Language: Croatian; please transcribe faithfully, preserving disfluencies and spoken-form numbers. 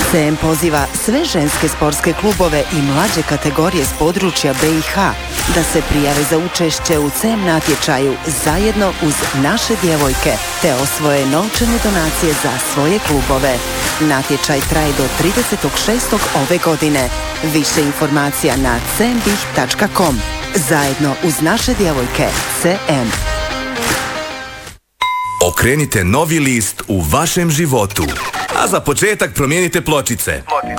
C M poziva sve ženske sportske klubove i mlađe kategorije s područja B i H da se prijave za učešće u C M natječaju zajedno uz naše djevojke te osvoje novčane donacije za svoje klubove. Natječaj traje do tridesetog šestog ove godine. Više informacija na c m b i h tačka com. Zajedno uz naše djevojke C M. Okrenite novi list u vašem životu. A za početak promijenite pločice.